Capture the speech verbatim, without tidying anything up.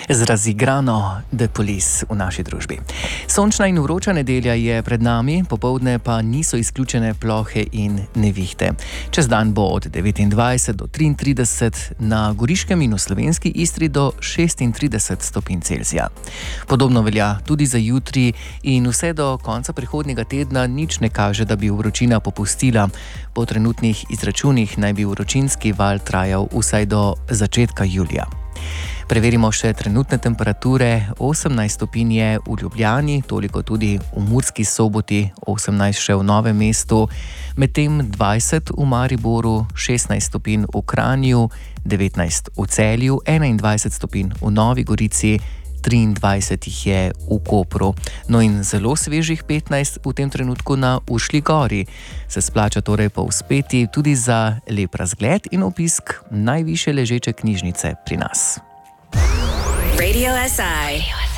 z razigrano The Police v naši družbi. Sončna in vroča nedelja je pred nami, popoldne pa niso izključene plohe in nevihte. Čez dan bo od devetindvajset do triintrideset, na Goriškem in v slovenski Istri do šestintrideset stopinj Celzija. Podobno velja tudi za jutri in vse do konca prihodnjega tedna nič ne kaže, da bi vročina popustila. Po trenutnih izračunih naj bi vročinski val trajal vsaj do začetka julija. Preverimo še trenutne temperature. osemnajst stopinj je v Ljubljani, toliko tudi v Murski Soboti, osemnajst še v Novem mestu, medtem dvajset v Mariboru, šestnajst stopinj v Kranju, devetnajst v Celju, enaindvajset stopinj v Novi Gorici, triindvajset jih je v Kopru. No in zelo svežih petnajst v tem trenutku na Ušli gori. Se splača torej povzpeti tudi za lep razgled in obisk najvišje ležeče knjižnice pri nas. Radio S I.